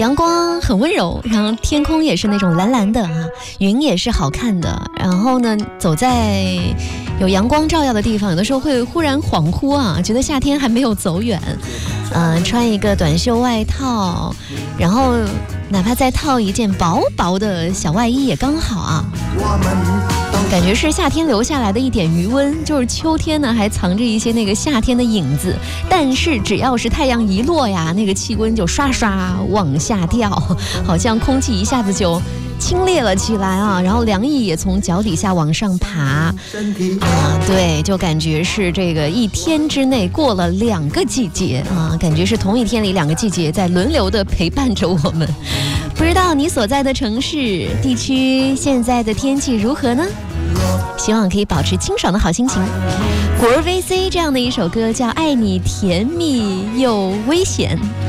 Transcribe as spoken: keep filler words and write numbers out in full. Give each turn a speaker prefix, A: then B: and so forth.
A: 阳光很温柔，然后天空也是那种蓝蓝的啊，云也是好看的。然后呢，走在有阳光照耀的地方，有的时候会忽然恍惚啊，觉得夏天还没有走远。嗯、呃，穿一个短袖外套，然后哪怕再套一件薄薄的小外衣也刚好啊。感觉是夏天留下来的一点余温，就是秋天呢还藏着一些那个夏天的影子，但是只要是太阳一落呀，那个气温就刷刷往下掉，好像空气一下子就清冽了起来啊，然后凉意也从脚底下往上爬啊，对，就感觉是这个一天之内过了两个季节啊，感觉是同一天里两个季节在轮流的陪伴着我们。不知道你所在的城市地区现在的天气如何呢？希望可以保持清爽的好心情。果儿 V C 这样的一首歌叫《爱你甜蜜又危险》。